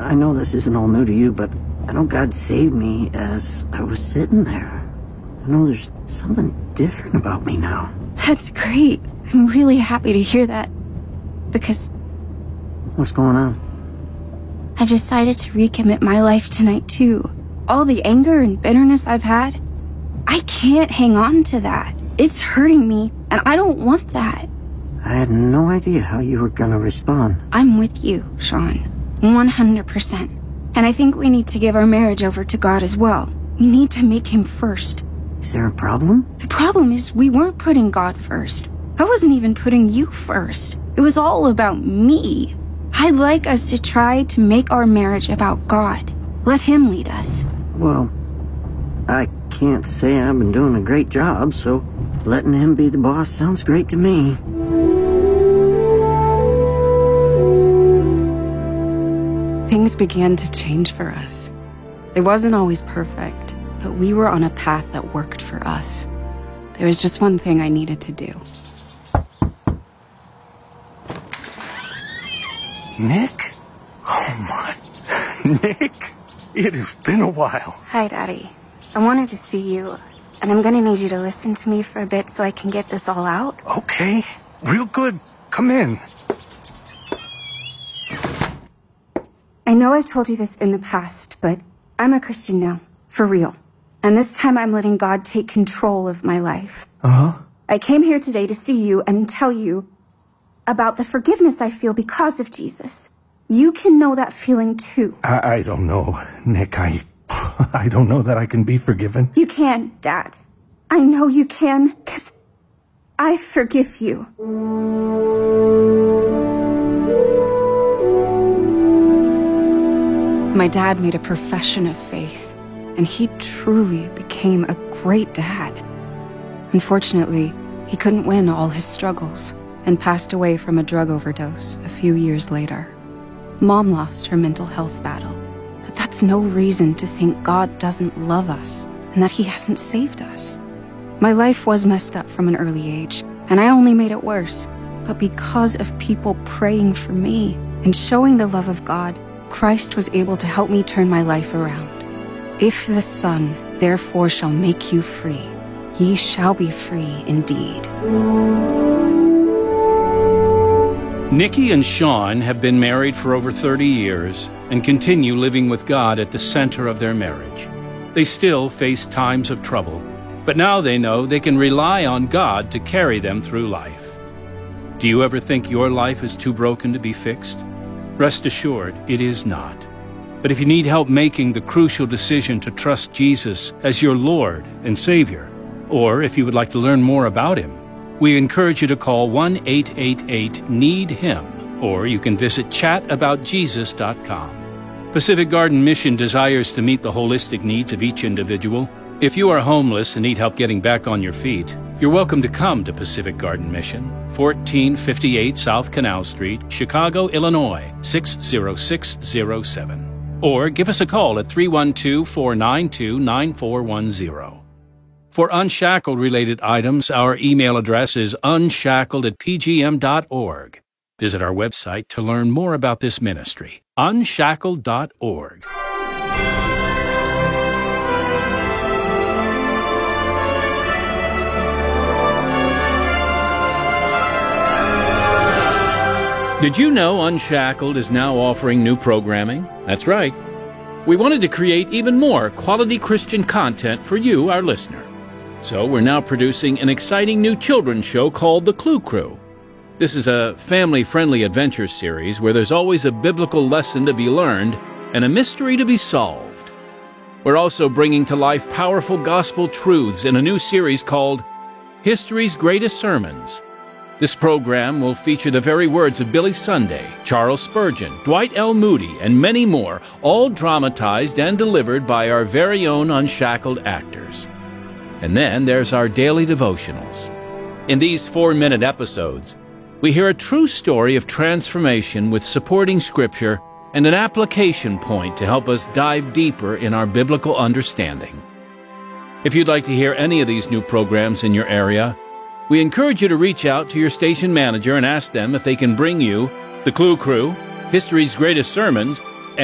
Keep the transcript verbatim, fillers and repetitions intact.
I know this isn't all new to you, but I know God saved me as I was sitting there. I know there's something different about me now. That's great. I'm really happy to hear that. Because What's going on? I've decided to recommit my life tonight too. All the anger and bitterness I've had, I can't hang on to that. It's hurting me, and I don't want that. I had no idea how you were gonna respond. I'm with you, Sean. one hundred percent. And I think we need to give our marriage over to God as well. We need to make him first. Is there a problem? The problem is we weren't putting God first. I wasn't even putting you first. It was all about me. I'd like us to try to make our marriage about God. Let him lead us. Well, I can't say I've been doing a great job, so letting him be the boss sounds great to me. Things began to change for us. It wasn't always perfect, but we were on a path that worked for us. There was just one thing I needed to do. Nick? Oh my. Nick? It has been a while. Hi, Daddy. I wanted to see you, and I'm gonna need you to listen to me for a bit so I can get this all out. Okay. Real good. Come in. I know I've told you this in the past, but I'm a Christian now. For real. And this time I'm letting God take control of my life. Uh-huh. I came here today to see you and tell you about the forgiveness I feel because of Jesus. You can know that feeling too. I, I don't know, Nick. I... I don't know that I can be forgiven. You can, Dad. I know you can, because I forgive you. My dad made a profession of faith, and he truly became a great dad. Unfortunately, he couldn't win all his struggles and passed away from a drug overdose a few years later. Mom lost her mental health battle, but that's no reason to think God doesn't love us and that he hasn't saved us. My life was messed up from an early age, and I only made it worse. But because of people praying for me and showing the love of God, Christ was able to help me turn my life around. If the Son, therefore, shall make you free, ye shall be free indeed. Nikki and Sean have been married for over thirty years and continue living with God at the center of their marriage. They still face times of trouble, but now they know they can rely on God to carry them through life. Do you ever think your life is too broken to be fixed? Rest assured, it is not. But if you need help making the crucial decision to trust Jesus as your Lord and Savior, or if you would like to learn more about him, we encourage you to call one eight eight eight need him, or you can visit chat about jesus dot com. Pacific Garden Mission desires to meet the holistic needs of each individual. If you are homeless and need help getting back on your feet, you're welcome to come to Pacific Garden Mission, fourteen fifty-eight South Canal Street, Chicago, Illinois, six zero six zero seven. Or give us a call at three one two, four nine two, nine four one zero. For Unshackled-related items, our email address is unshackled at p g m dot org. Visit our website to learn more about this ministry, unshackled dot org. Did you know Unshackled is now offering new programming? That's right. We wanted to create even more quality Christian content for you, our listener. So we're now producing an exciting new children's show called The Clue Crew. This is a family-friendly adventure series where there's always a biblical lesson to be learned and a mystery to be solved. We're also bringing to life powerful gospel truths in a new series called History's Greatest Sermons. This program will feature the very words of Billy Sunday, Charles Spurgeon, Dwight L. Moody, and many more, all dramatized and delivered by our very own Unshackled actors. And then there's our daily devotionals. In these four-minute episodes, we hear a true story of transformation with supporting scripture and an application point to help us dive deeper in our biblical understanding. If you'd like to hear any of these new programs in your area, we encourage you to reach out to your station manager and ask them if they can bring you The Clue Crew, History's Greatest Sermons,